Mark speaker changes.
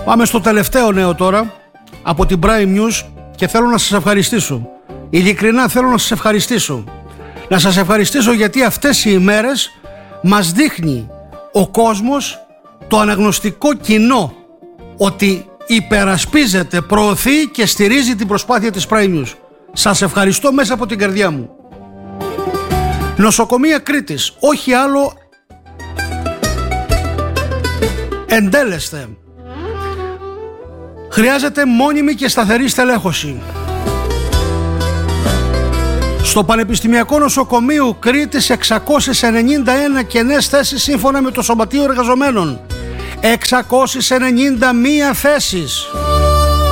Speaker 1: Πάμε στο τελευταίο νέο τώρα από την Prime News και θέλω να σας ευχαριστήσω. Ειλικρινά θέλω να σας ευχαριστήσω. Να σας ευχαριστήσω γιατί αυτές οι ημέρες μας δείχνει ο κόσμος, το αναγνωστικό κοινό, ότι υπερασπίζεται, προωθεί και στηρίζει την προσπάθεια της Prime News. Σας ευχαριστώ μέσα από την καρδιά μου. Νοσοκομεία Κρήτης, όχι άλλο εντέλεσθε. Χρειάζεται μόνιμη και σταθερή στελέχωση. Στο Πανεπιστημιακό Νοσοκομείο Κρήτης 691 κενές θέσεις σύμφωνα με το Σωματείο Εργαζομένων. 691 θέσεις.